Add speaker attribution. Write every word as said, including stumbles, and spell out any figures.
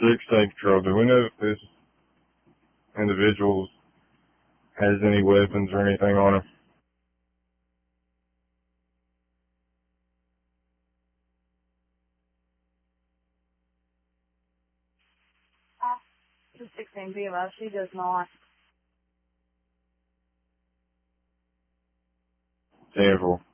Speaker 1: sixteen Patrol, do we know if this individual has any weapons or anything on him?
Speaker 2: Two sixteen B M O, she does not.
Speaker 1: ten four.